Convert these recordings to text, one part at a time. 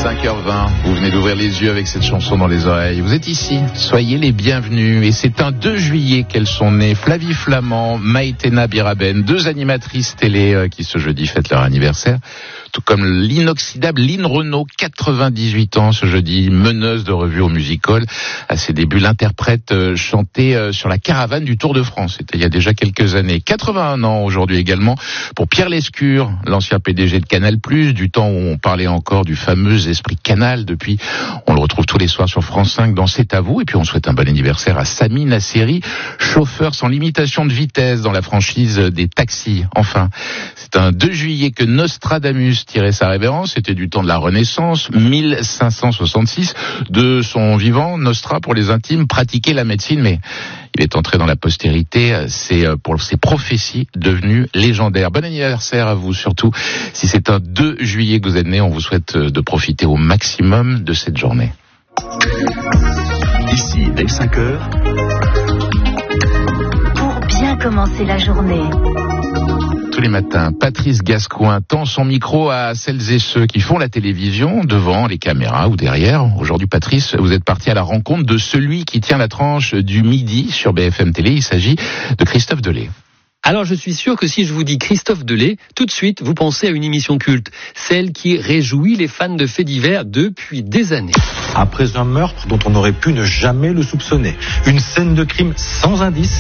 5h20, vous venez d'ouvrir les yeux avec cette chanson dans les oreilles. Vous êtes ici, soyez les bienvenus. Et c'est un 2 juillet qu'elles sont nées. Flavie Flamand, Maïtena Biraben, deux animatrices télé qui ce jeudi fêtent leur anniversaire. Tout comme l'inoxydable Lynn Renaud, 98 ans ce jeudi, meneuse de revue au music-hall. À ses débuts, l'interprète chantait sur la caravane du Tour de France. C'était il y a déjà quelques années. 81 ans aujourd'hui également pour Pierre Lescure, l'ancien PDG de Canal+, du temps où on parlait encore du fameux esprit Canal. Depuis, on le retrouve tous les soirs sur France 5 dans C'est à vous. Et puis on souhaite un bon anniversaire à Sami Nasseri, chauffeur sans limitation de vitesse dans la franchise des taxis. Enfin, c'est un 2 juillet que Nostradamus tirait sa révérence. C'était du temps de la Renaissance, 1566. De son vivant, Nostra, pour les intimes, pratiquait la médecine, mais il est entré dans la postérité. C'est pour ses prophéties devenues légendaires. Bon anniversaire à vous, surtout si c'est un 2 juillet que vous êtes né. On vous souhaite de profiter au maximum de cette journée. Ici, dès 5h. Pour bien commencer la journée. Tous les matins, Patrice Gascoin tend son micro à celles et ceux qui font la télévision, devant les caméras ou derrière. Aujourd'hui, Patrice, vous êtes parti à la rencontre de celui qui tient la tranche du midi sur BFM Télé. Il s'agit de Christophe Delay. Alors je suis sûr que si je vous dis Christophe Delay, tout de suite vous pensez à une émission culte, celle qui réjouit les fans de faits divers depuis des années. Après un meurtre dont on aurait pu ne jamais le soupçonner, une scène de crime sans indice,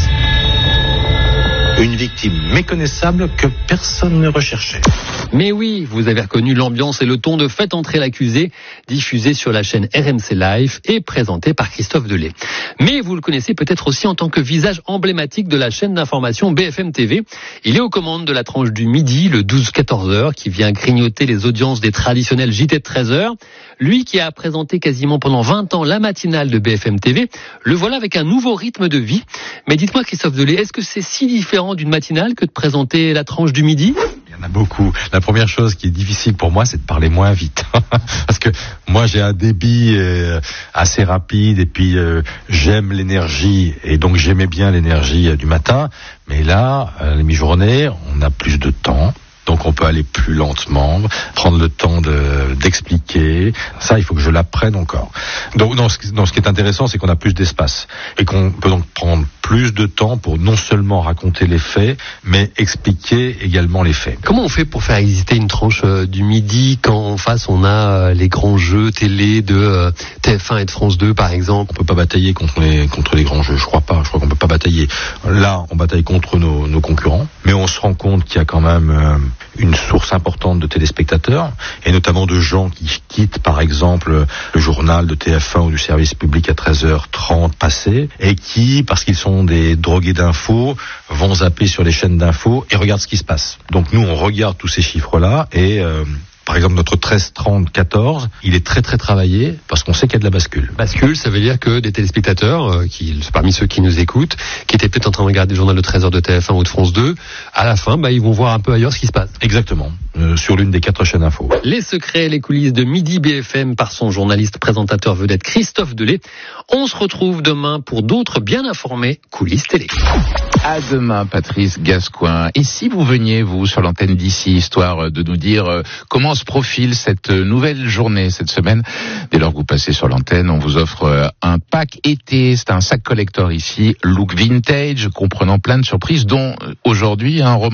une victime méconnaissable que personne ne recherchait. Mais oui, vous avez reconnu l'ambiance et le ton de Faites entrer l'accusé, diffusé sur la chaîne RMC Live et présenté par Christophe Delay. Mais vous le connaissez peut-être aussi en tant que visage emblématique de la chaîne d'information BFM TV. Il est aux commandes de la tranche du midi, le 12-14h, qui vient grignoter les audiences des traditionnels JT de 13h. Lui qui a présenté quasiment pendant 20 ans la matinale de BFM TV, le voilà avec un nouveau rythme de vie. Mais dites-moi Christophe Delay, est-ce que c'est si différent d'une matinale que de présenter la tranche du midi ? Il y en a beaucoup. La première chose qui est difficile pour moi, c'est de parler moins vite. Parce que moi, j'ai un débit assez rapide et puis j'aime l'énergie. Et donc, j'aimais bien l'énergie du matin. Mais là, à la mi-journée, on a plus de temps. Donc on peut aller plus lentement, prendre le temps d'expliquer. Ça, il faut que je l'apprenne encore. Donc, ce qui est intéressant, c'est qu'on a plus d'espace. Et qu'on peut donc prendre plus de temps pour non seulement raconter les faits, mais expliquer également les faits. Comment on fait pour faire exister une tranche du midi quand en face on a les grands jeux télé de TF1 et de France 2 par exemple ? On peut pas batailler contre les grands jeux, je crois pas. Je crois qu'on peut pas batailler. Là, on bataille contre nos concurrents, mais on se rend compte qu'il y a quand même une source importante de téléspectateurs, et notamment de gens qui quittent par exemple le journal de TF1 ou du service public à 13h30 passé, et qui, parce qu'ils sont des drogués d'infos, vont zapper sur les chaînes d'infos et regardent ce qui se passe. Donc nous, on regarde tous ces chiffres-là, et par exemple, notre 13-30-14, il est très très travaillé parce qu'on sait qu'il y a de la bascule. Bascule, ça veut dire que des téléspectateurs, parmi ceux qui nous écoutent, qui étaient peut-être en train de regarder le journal de 13h de TF1 ou de France 2, à la fin, ils vont voir un peu ailleurs ce qui se passe. Exactement, sur l'une des 4 chaînes info. Les secrets, les coulisses de Midi BFM par son journaliste présentateur vedette Christophe Delay. On se retrouve demain pour d'autres bien informés coulisses télé. À demain, Patrice Gascoin. Et si vous veniez, vous, sur l'antenne d'ici, histoire de nous dire comment se profile cette nouvelle journée, cette semaine. Dès lors que vous passez sur l'antenne, on vous offre un pack été. C'est un sac collector ici, look vintage, comprenant plein de surprises, dont aujourd'hui un roman